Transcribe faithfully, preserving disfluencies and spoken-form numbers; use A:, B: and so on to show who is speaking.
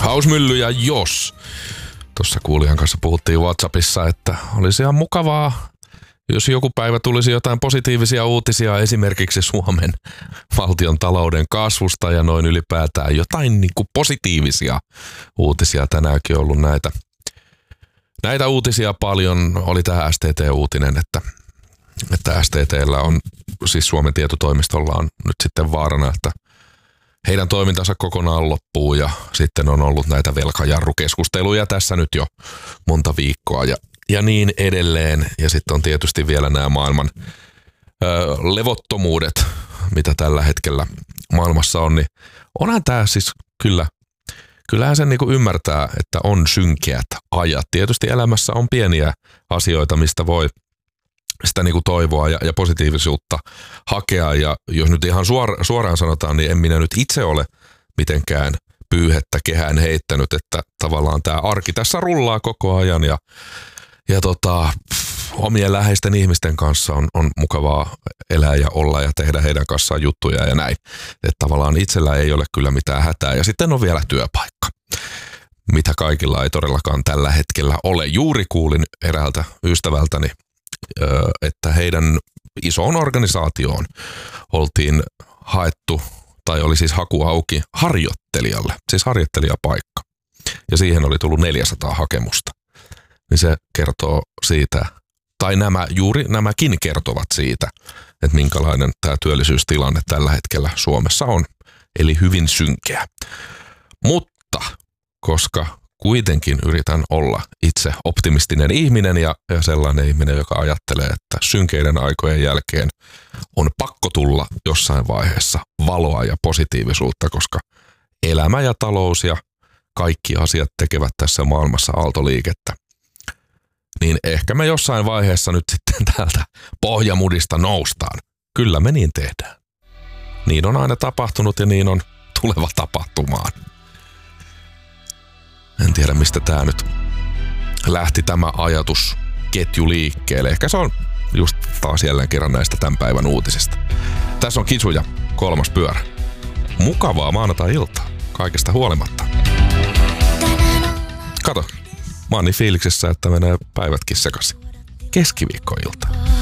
A: Hausmylly ja Jos. Tuossa kuulijan kanssa puhuttiin WhatsAppissa, että olisi ihan mukavaa, jos joku päivä tulisi jotain positiivisia uutisia esimerkiksi Suomen valtion talouden kasvusta ja noin ylipäätään jotain niin kuin positiivisia uutisia. Tänäänkin on ollut näitä, näitä uutisia paljon. Oli tämä S T T-uutinen, että, että S T T:llä on, siis Suomen tietotoimistolla on nyt sitten vaarana, että heidän toimintansa kokonaan loppuu ja sitten on ollut näitä velkajarrukeskusteluja tässä nyt jo monta viikkoa ja, ja niin edelleen. Ja sitten on tietysti vielä nämä maailman ö, levottomuudet, mitä tällä hetkellä maailmassa on. Niin onhan tämä siis kyllä, kyllähän sen niinku ymmärtää, että on synkeät ajat. Tietysti elämässä on pieniä asioita, mistä voi sitä niinku toivoa ja, ja positiivisuutta hakea. Ja jos nyt ihan suora, suoraan sanotaan, niin en minä nyt itse ole mitenkään pyyhettä kehään heittänyt, että tavallaan tämä arki tässä rullaa koko ajan ja, ja tota, pff, omien läheisten ihmisten kanssa on, on mukavaa elää ja olla ja tehdä heidän kanssaan juttuja ja näin. Että tavallaan itsellä ei ole kyllä mitään hätää ja sitten on vielä työpaikka, mitä kaikilla ei todellakaan tällä hetkellä ole. Juuri kuulin eräältä ystävältäni, että heidän isoon organisaatioon oltiin haettu, tai oli siis haku auki harjoittelijalle, siis harjoittelijapaikka. Ja siihen oli tullut neljäsataa hakemusta. Niin se kertoo siitä, tai nämä, juuri nämäkin kertovat siitä, että minkälainen tämä työllisyystilanne tällä hetkellä Suomessa on. Eli hyvin synkeä. Mutta koska kuitenkin yritän olla itse optimistinen ihminen ja, ja sellainen ihminen, joka ajattelee, että synkeiden aikojen jälkeen on pakko tulla jossain vaiheessa valoa ja positiivisuutta, koska elämä ja talous ja kaikki asiat tekevät tässä maailmassa aaltoliikettä. Niin ehkä me jossain vaiheessa nyt sitten täältä pohjamudista noustaan. Kyllä me niin tehdään. Niin on aina tapahtunut ja niin on tuleva tapahtumaan. En tiedä, mistä tää nyt lähti tämä ajatusketju liikkeelle. Ehkä se on just taas jälleen kerran näistä tämän päivän uutisista. Tässä on Kisuja, kolmas pyörä. Mukavaa maanantai-iltaa, kaikesta huolimatta. Kato, mä oon niin fiiliksissä, että menee päivätkin sekaisin. Keskiviikkoilta.